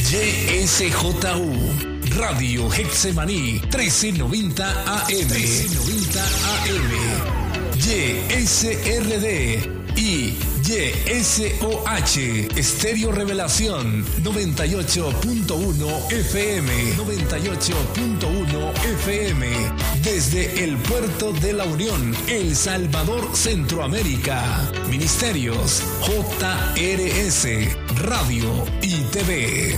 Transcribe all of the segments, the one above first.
YSJU, Radio Getsemaní, 1390 AM. 1390 AM. YSRD y YSOH, Estéreo Revelación, 98.1 FM. 98.1 FM. Desde el Puerto de la Unión, El Salvador, Centroamérica. Ministerios JRS, Radio y TV.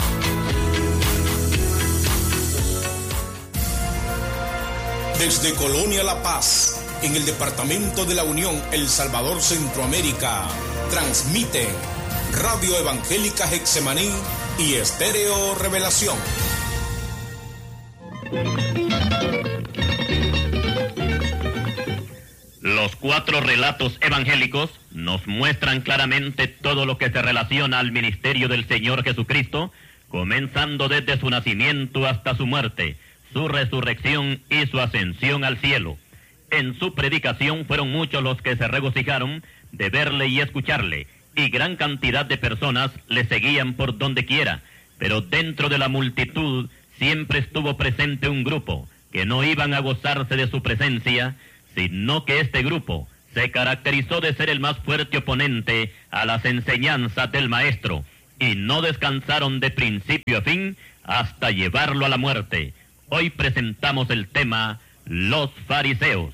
Desde Colonia La Paz, en el Departamento de la Unión, El Salvador, Centroamérica, transmiten Radio Evangélica Getsemaní y Estéreo Revelación. Los 4 relatos evangélicos nos muestran claramente todo lo que se relaciona al ministerio del Señor Jesucristo, comenzando desde su nacimiento hasta su muerte, su resurrección y su ascensión al cielo. En su predicación fueron muchos los que se regocijaron de verle y escucharle, y gran cantidad de personas le seguían por donde quiera, pero dentro de la multitud siempre estuvo presente un grupo que no iban a gozarse de su presencia, sino que este grupo se caracterizó de ser el más fuerte oponente a las enseñanzas del Maestro, y no descansaron de principio a fin hasta llevarlo a la muerte. Hoy presentamos el tema Los Fariseos.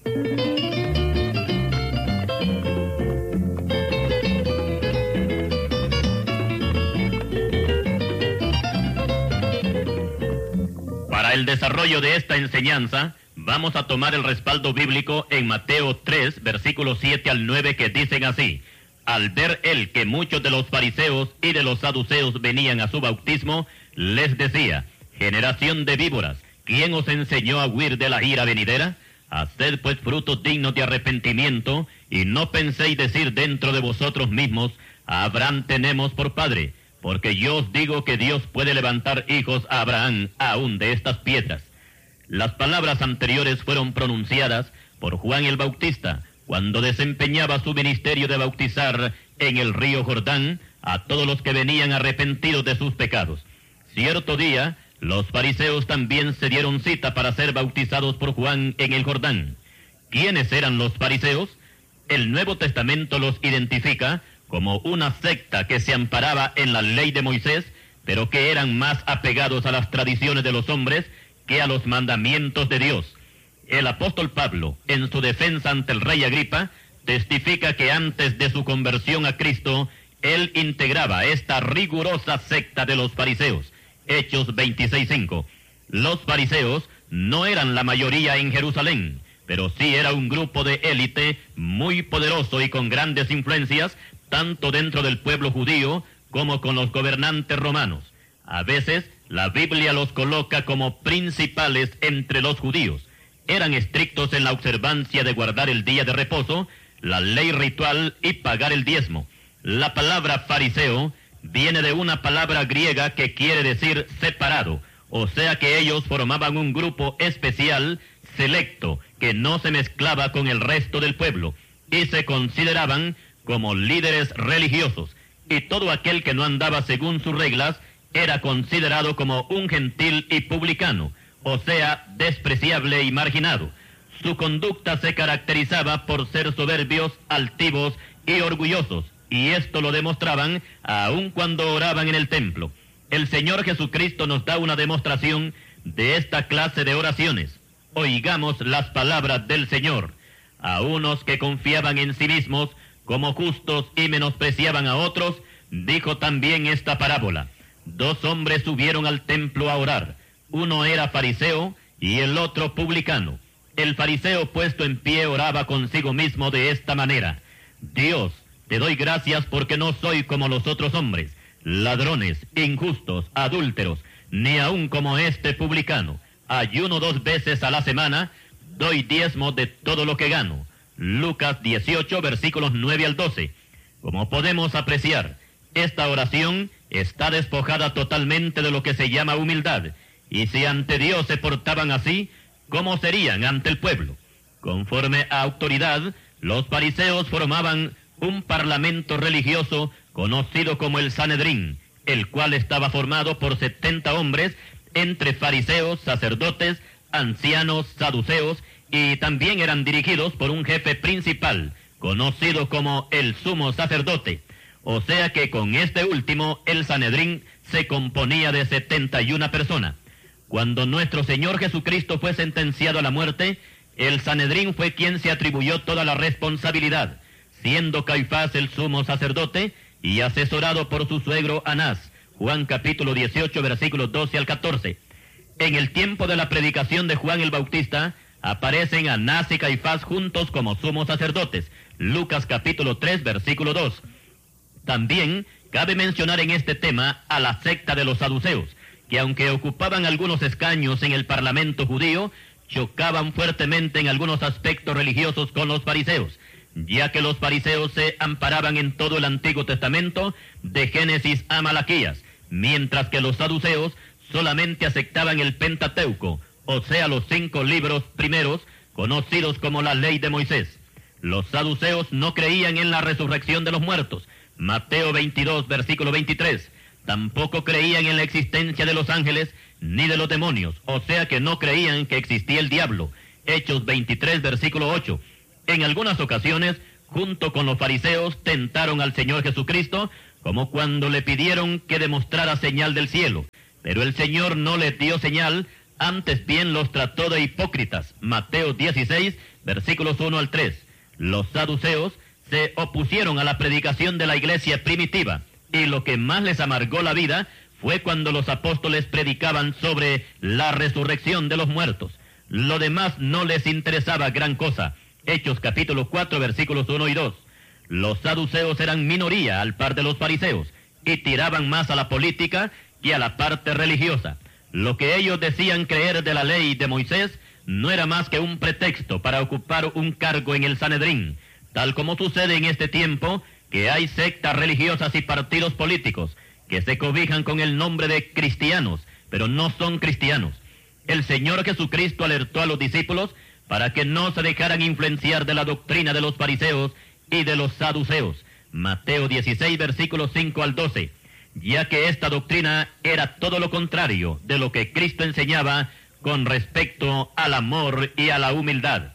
Para el desarrollo de esta enseñanza, vamos a tomar el respaldo bíblico en Mateo 3, versículos 7 al 9, que dicen así: Al ver él que muchos de los fariseos y de los saduceos venían a su bautismo, les decía: generación de víboras, ¿quién os enseñó a huir de la ira venidera? Haced pues frutos dignos de arrepentimiento, y no penséis decir dentro de vosotros mismos: a Abraham tenemos por padre, porque yo os digo que Dios puede levantar hijos a Abraham aún de estas piedras. Las palabras anteriores fueron pronunciadas por Juan el Bautista, cuando desempeñaba su ministerio de bautizar en el río Jordán a todos los que venían arrepentidos de sus pecados. Cierto día, los fariseos también se dieron cita para ser bautizados por Juan en el Jordán. ¿Quiénes eran los fariseos? El Nuevo Testamento los identifica como una secta que se amparaba en la ley de Moisés, pero que eran más apegados a las tradiciones de los hombres que a los mandamientos de Dios. El apóstol Pablo, en su defensa ante el rey Agripa, testifica que antes de su conversión a Cristo, él integraba esta rigurosa secta de los fariseos. Hechos 26:5. Los fariseos no eran la mayoría en Jerusalén, pero sí era un grupo de élite muy poderoso y con grandes influencias, tanto dentro del pueblo judío como con los gobernantes romanos. A veces, la Biblia los coloca como principales entre los judíos. Eran estrictos en la observancia de guardar el día de reposo, la ley ritual y pagar el diezmo. La palabra fariseo viene de una palabra griega que quiere decir separado, o sea que ellos formaban un grupo especial, selecto, que no se mezclaba con el resto del pueblo, y se consideraban como líderes religiosos, y todo aquel que no andaba según sus reglas era considerado como un gentil y publicano, o sea, despreciable y marginado. Su conducta se caracterizaba por ser soberbios, altivos y orgullosos, y esto lo demostraban aun cuando oraban en el templo. El Señor Jesucristo nos da una demostración de esta clase de oraciones. Oigamos las palabras del Señor. A unos que confiaban en sí mismos como justos y menospreciaban a otros, dijo también esta parábola. 2 hombres subieron al templo a orar. Uno era fariseo y el otro publicano. El fariseo puesto en pie oraba consigo mismo de esta manera: Dios, te doy gracias porque no soy como los otros hombres, ladrones, injustos, adúlteros, ni aun como este publicano. Ayuno 2 veces a la semana, doy diezmo de todo lo que gano. Lucas 18, versículos 9 al 12. Como podemos apreciar, esta oración está despojada totalmente de lo que se llama humildad, y si ante Dios se portaban así, ¿cómo serían ante el pueblo? Conforme a autoridad, los fariseos formaban un parlamento religioso conocido como el Sanedrín, el cual estaba formado por 70 hombres, entre fariseos, sacerdotes, ancianos, saduceos, y también eran dirigidos por un jefe principal, conocido como el sumo sacerdote. O sea que con este último, el Sanedrín se componía de 71 personas. Cuando nuestro Señor Jesucristo fue sentenciado a la muerte, el Sanedrín fue quien se atribuyó toda la responsabilidad, siendo Caifás el sumo sacerdote y asesorado por su suegro Anás. Juan capítulo 18, versículos 12 al 14. En el tiempo de la predicación de Juan el Bautista, aparecen Anás y Caifás juntos como sumos sacerdotes. Lucas capítulo 3, versículo 2. También cabe mencionar en este tema a la secta de los saduceos, que aunque ocupaban algunos escaños en el parlamento judío, chocaban fuertemente en algunos aspectos religiosos con los fariseos, ya que los fariseos se amparaban en todo el Antiguo Testamento, de Génesis a Malaquías, mientras que los saduceos solamente aceptaban el Pentateuco, o sea, los 5 libros primeros, conocidos como la ley de Moisés. Los saduceos no creían en la resurrección de los muertos, Mateo 22, versículo 23. Tampoco creían en la existencia de los ángeles ni de los demonios, o sea que no creían que existía el diablo, Hechos 23, versículo 8. En algunas ocasiones, junto con los fariseos, tentaron al Señor Jesucristo, como cuando le pidieron que demostrara señal del cielo. Pero el Señor no les dio señal, antes bien los trató de hipócritas. Mateo 16, versículos 1 al 3. Los saduceos se opusieron a la predicación de la iglesia primitiva, y lo que más les amargó la vida fue cuando los apóstoles predicaban sobre la resurrección de los muertos. Lo demás no les interesaba gran cosa. Hechos capítulo 4, versículos 1 y 2. Los saduceos eran minoría al par de los fariseos, y tiraban más a la política que a la parte religiosa. Lo que ellos decían creer de la ley de Moisés no era más que un pretexto para ocupar un cargo en el Sanedrín, tal como sucede en este tiempo, que hay sectas religiosas y partidos políticos que se cobijan con el nombre de cristianos, pero no son cristianos. El Señor Jesucristo alertó a los discípulos para que no se dejaran influenciar de la doctrina de los fariseos y de los saduceos. Mateo 16, versículos 5 al 12, ya que esta doctrina era todo lo contrario de lo que Cristo enseñaba con respecto al amor y a la humildad.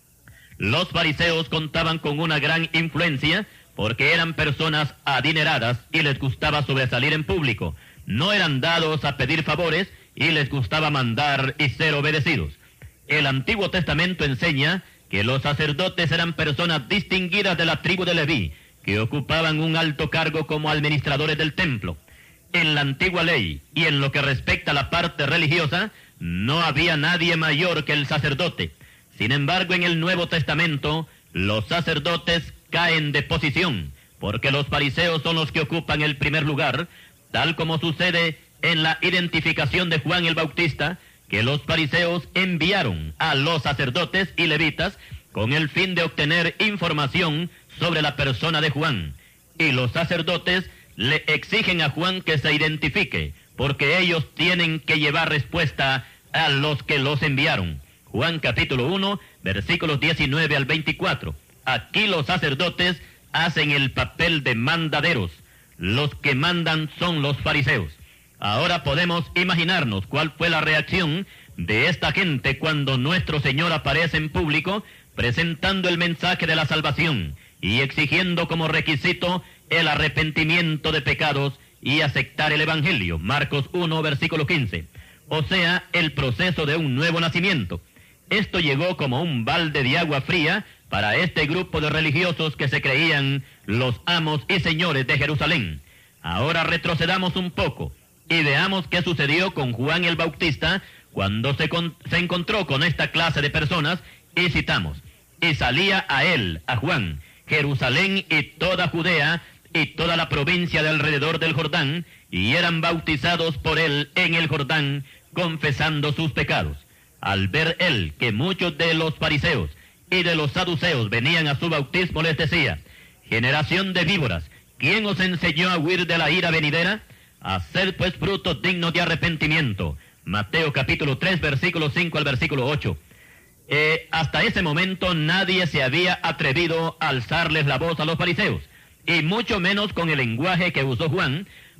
Los fariseos contaban con una gran influencia porque eran personas adineradas y les gustaba sobresalir en público. No eran dados a pedir favores y les gustaba mandar y ser obedecidos. El Antiguo Testamento enseña que los sacerdotes eran personas distinguidas de la tribu de Leví, que ocupaban un alto cargo como administradores del templo. En la antigua ley y en lo que respecta a la parte religiosa, no había nadie mayor que el sacerdote. Sin embargo, en el Nuevo Testamento, los sacerdotes caen de posición, porque los fariseos son los que ocupan el primer lugar, tal como sucede en la identificación de Juan el Bautista, que los fariseos enviaron a los sacerdotes y levitas con el fin de obtener información sobre la persona de Juan. Y los sacerdotes le exigen a Juan que se identifique, porque ellos tienen que llevar respuesta a los que los enviaron. Juan capítulo 1, versículos 19 al 24. Aquí los sacerdotes hacen el papel de mandaderos. Los que mandan son los fariseos. Ahora podemos imaginarnos cuál fue la reacción de esta gente cuando nuestro Señor aparece en público presentando el mensaje de la salvación y exigiendo como requisito el arrepentimiento de pecados y aceptar el Evangelio. Marcos 1, versículo 15. O sea, el proceso de un nuevo nacimiento. Esto llegó como un balde de agua fría para este grupo de religiosos que se creían los amos y señores de Jerusalén. Ahora retrocedamos un poco y veamos qué sucedió con Juan el Bautista cuando se encontró con esta clase de personas, y citamos: y salía a él, a Juan, Jerusalén y toda Judea y toda la provincia de alrededor del Jordán, y eran bautizados por él en el Jordán, confesando sus pecados. Al ver él que muchos de los fariseos y de los saduceos venían a su bautismo, les decía: generación de víboras, ¿quién os enseñó a huir de la ira venidera? Haced pues frutos dignos de arrepentimiento. Mateo capítulo 3, versículo 5 al versículo 8. Hasta ese momento nadie se había atrevido a alzarles la voz a los fariseos, y mucho menos con el lenguaje que usó Juan,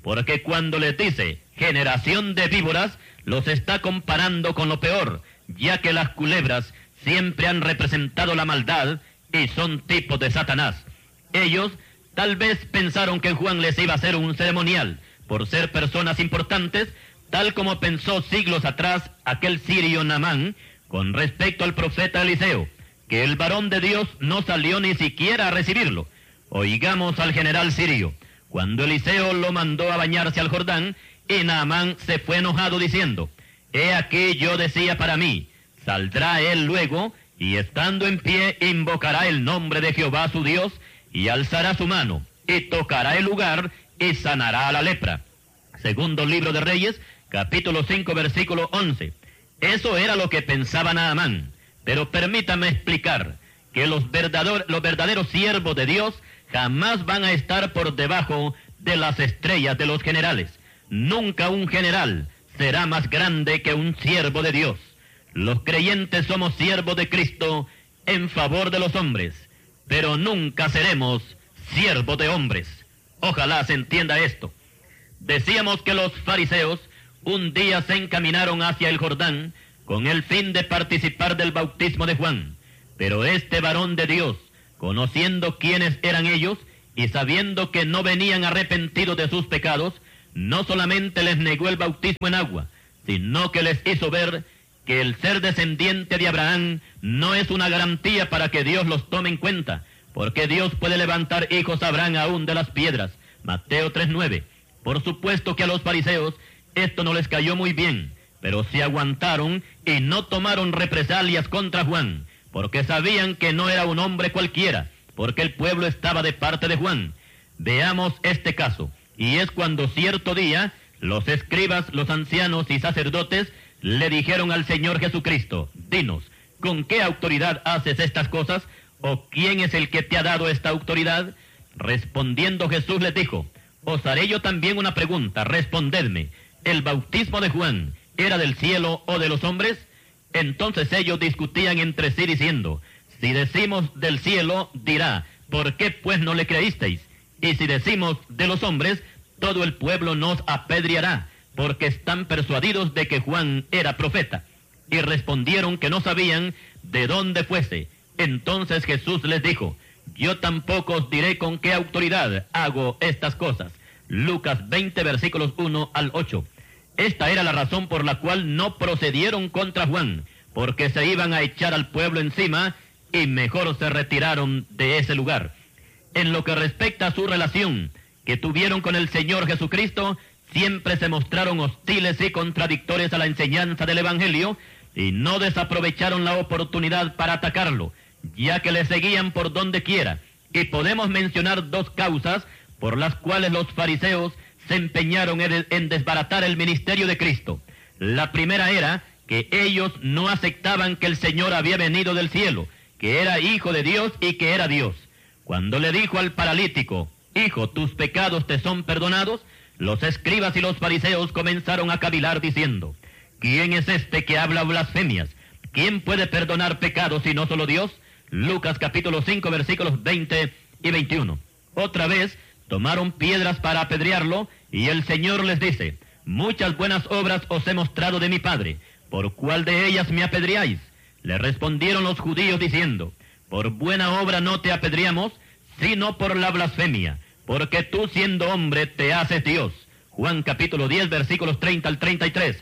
porque cuando les dice generación de víboras, los está comparando con lo peor, ya que las culebras siempre han representado la maldad y son tipos de Satanás. Ellos tal vez pensaron que Juan les iba a hacer un ceremonial por ser personas importantes, tal como pensó siglos atrás aquel sirio Naamán con respecto al profeta Eliseo, que el varón de Dios no salió ni siquiera a recibirlo. Oigamos al general sirio, cuando Eliseo lo mandó a bañarse al Jordán, y Naamán se fue enojado diciendo: he aquí yo decía para mí, saldrá él luego, y estando en pie invocará el nombre de Jehová su Dios, y alzará su mano, y tocará el lugar, y sanará a la lepra. Segundo libro de Reyes, capítulo 5, versículo 11. Eso era lo que pensaba Naamán, pero permítame explicar que los verdaderos siervos de Dios jamás van a estar por debajo de las estrellas de los generales. Nunca un general será más grande que un siervo de Dios. Los creyentes somos siervos de Cristo en favor de los hombres, pero nunca seremos siervos de hombres. Ojalá se entienda esto. Decíamos que los fariseos un día se encaminaron hacia el Jordán con el fin de participar del bautismo de Juan, pero este varón de Dios, conociendo quiénes eran ellos y sabiendo que no venían arrepentidos de sus pecados, no solamente les negó el bautismo en agua, sino que les hizo ver que el ser descendiente de Abraham no es una garantía para que Dios los tome en cuenta, porque Dios puede levantar hijos a Abraham aún de las piedras. Mateo 3:9. Por supuesto que a los fariseos esto no les cayó muy bien, pero se aguantaron y no tomaron represalias contra Juan, porque sabían que no era un hombre cualquiera, porque el pueblo estaba de parte de Juan. Veamos este caso, y es cuando cierto día los escribas, los ancianos y sacerdotes le dijeron al Señor Jesucristo: dinos, ¿con qué autoridad haces estas cosas? ¿O quién es el que te ha dado esta autoridad? Respondiendo Jesús les dijo: os haré yo también una pregunta, respondedme, ¿el bautismo de Juan era del cielo o de los hombres? Entonces ellos discutían entre sí diciendo: si decimos del cielo, dirá, ¿por qué pues no le creísteis? Y si decimos de los hombres, todo el pueblo nos apedreará, porque están persuadidos de que Juan era profeta. Y respondieron que no sabían de dónde fuese. Entonces Jesús les dijo: yo tampoco os diré con qué autoridad hago estas cosas. Lucas 20, versículos 1 al 8. Esta era la razón por la cual no procedieron contra Juan, porque se iban a echar al pueblo encima y mejor se retiraron de ese lugar. En lo que respecta a su relación que tuvieron con el Señor Jesucristo, siempre se mostraron hostiles y contradictorios a la enseñanza del Evangelio y no desaprovecharon la oportunidad para atacarlo, ya que le seguían por donde quiera. Y podemos mencionar dos causas por las cuales los fariseos se empeñaron en desbaratar el ministerio de Cristo. La primera era que ellos no aceptaban que el Señor había venido del cielo, que era hijo de Dios y que era Dios. Cuando le dijo al paralítico: hijo, tus pecados te son perdonados, los escribas y los fariseos comenzaron a cavilar diciendo: ¿quién es este que habla blasfemias? ¿Quién puede perdonar pecados si no solo Dios? Lucas capítulo 5, versículos 20 y 21. Otra vez tomaron piedras para apedrearlo, y el Señor les dice: muchas buenas obras os he mostrado de mi Padre, ¿por cuál de ellas me apedreáis? Le respondieron los judíos diciendo: por buena obra no te apedreamos, sino por la blasfemia, porque tú siendo hombre te haces Dios. Juan capítulo 10, versículos 30 al 33.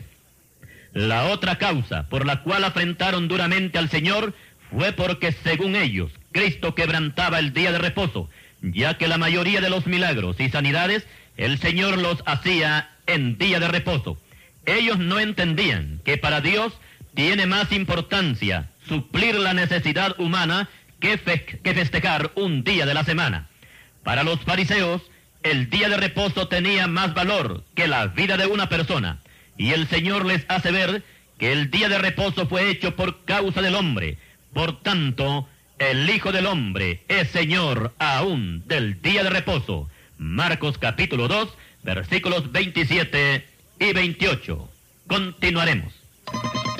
La otra causa por la cual afrentaron duramente al Señor fue porque, según ellos, Cristo quebrantaba el día de reposo, ya que la mayoría de los milagros y sanidades el Señor los hacía en día de reposo. Ellos no entendían que para Dios tiene más importancia suplir la necesidad humana que festejar un día de la semana. Para los fariseos, el día de reposo tenía más valor que la vida de una persona, y el Señor les hace ver que el día de reposo fue hecho por causa del hombre. Por tanto, el Hijo del Hombre es Señor aún del día de reposo. Marcos capítulo 2, versículos 27 y 28. Continuaremos.